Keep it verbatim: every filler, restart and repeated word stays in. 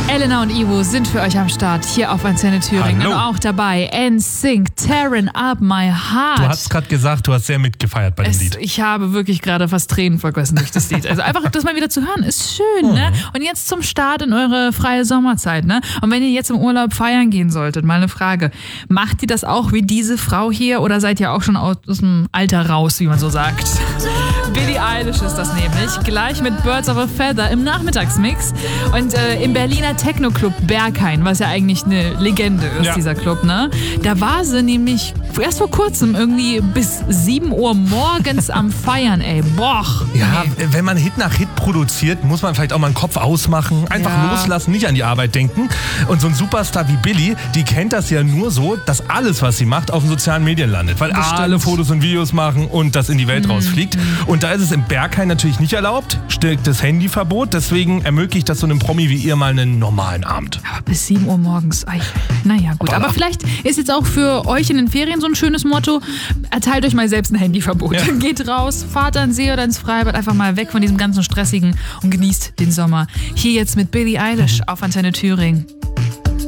Elena und Ivo sind für euch am Start hier auf Antenne Thüringen. Hallo. Und auch dabei N Sync, Tearing Up My Heart. Du hast gerade gesagt, du hast sehr mitgefeiert bei dem es, Lied. Ich habe wirklich gerade fast Tränen vergossen durch das Lied. Also einfach, das mal wieder zu hören, ist schön, ne? Und jetzt zum Start in eure freie Sommerzeit, ne? Und wenn ihr jetzt im Urlaub feiern gehen solltet, mal eine Frage. Macht ihr das auch wie diese Frau hier oder seid ihr auch schon aus, aus dem Alter raus, wie man so sagt? Billie Eilish ist das nämlich, gleich mit Birds of a Feather im Nachmittagsmix und äh, im Berliner Techno-Club Berghain, was ja eigentlich eine Legende ist, ja. dieser Club, ne? Da war sie nämlich erst vor kurzem irgendwie bis sieben Uhr morgens am Feiern, ey, boah. Ja, nee. wenn man Hit nach Hit produziert, muss man vielleicht auch mal den Kopf ausmachen, einfach Ja. loslassen, nicht an die Arbeit denken. Und so ein Superstar wie Billie, die kennt das ja nur so, dass alles, was sie macht, auf den sozialen Medien landet. Weil Das alle stimmt. Fotos und Videos machen und das in die Welt Mhm. rausfliegt. Und da ist es im Berghain natürlich nicht erlaubt, striktes Handyverbot. Deswegen ermöglicht das so einem Promi wie ihr mal einen normalen Abend. Aber bis sieben Uhr morgens, ei, naja gut. Aber vielleicht ist jetzt auch für euch in den Ferien so ein schönes Motto, erteilt euch mal selbst ein Handyverbot. Ja. Geht raus, fahrt an den See oder ins Freibad, einfach mal weg von diesem ganzen Stressigen und genießt den Sommer. Hier jetzt mit Billie Eilish auf Antenne Thüringen.